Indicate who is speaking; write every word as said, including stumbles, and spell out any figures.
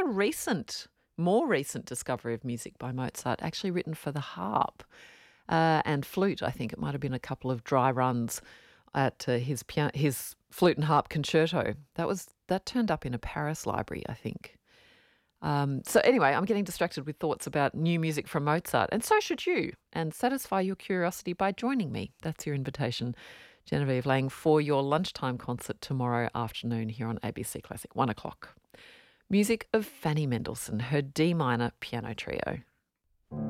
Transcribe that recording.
Speaker 1: recent, more recent discovery of music by Mozart, actually written for the harp uh, and flute. I think it might have been a couple of dry runs at uh, his piano, his flute and harp concerto. That was that turned up in a Paris library, I think. Um, so anyway, I'm getting distracted with thoughts about new music from Mozart, and so should you. And satisfy your curiosity by joining me. That's your invitation, Genevieve Lang, for your lunchtime concert tomorrow afternoon here on A B C Classic, one o'clock. Music of Fanny Mendelssohn, her D minor piano trio.